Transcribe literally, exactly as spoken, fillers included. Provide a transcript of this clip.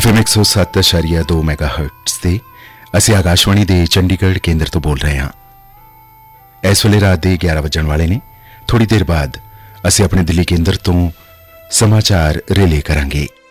F M एक सौ सत्त अशारिया दो मैगा हर्ट्स से ਅਸੀਂ ਆਕਾਸ਼ਵਾਣੀ ਦੇ ਚੰਡੀਗੜ੍ਹ ਕੇਂਦਰ ਤੋਂ ਬੋਲ ਰਹੇ ਹਾਂ। ਇਸ ਵੇਲੇ ਰਾਤ ਦੇ ਗਿਆਰਾਂ ਵੱਜਣ ਵਾਲੇ ਨੇ। ਥੋੜੀ ਦੇਰ ਬਾਅਦ ਅਸੀਂ ਆਪਣੇ ਦਿੱਲੀ ਕੇਂਦਰ ਤੋਂ ਸਮਾਚਾਰ ਰਿਲੇ ਕਰਾਂਗੇ।